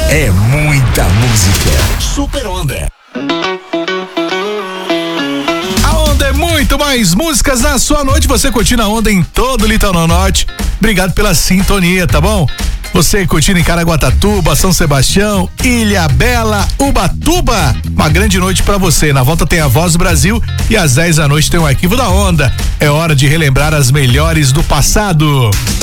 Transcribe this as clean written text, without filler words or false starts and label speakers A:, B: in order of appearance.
A: É muita música. Super Onda.
B: A Onda é muito mais músicas na sua noite. Você curtindo a Onda em todo o Litoral Norte. Obrigado pela sintonia, tá bom? Você curtindo em Caraguatatuba, São Sebastião, Ilha Bela, Ubatuba. Uma grande noite pra você. Na volta tem a Voz do Brasil e às 10 da noite tem o Arquivo da Onda. É hora de relembrar as melhores do passado.